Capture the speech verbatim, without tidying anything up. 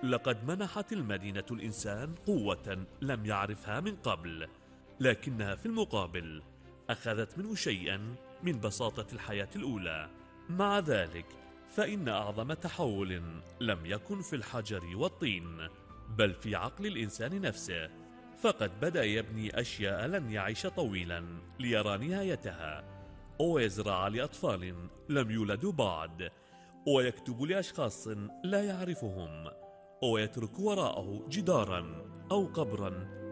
لقد منحت المدينة الإنسان قوة لم يعرفها من قبل، لكنها في المقابل أخذت منه شيئا من بساطة الحياة الأولى. مع ذلك فإن أعظم تحول لم يكن في الحجر والطين، بل في عقل الإنسان نفسه، فقد بدأ يبني أشياء لن يعيش طويلا ليرى نهايتها، ويزرع لأطفال لم يولدوا بعد، ويكتب لأشخاص لا يعرفهم، ويترك وراءه جدارا أو قبرا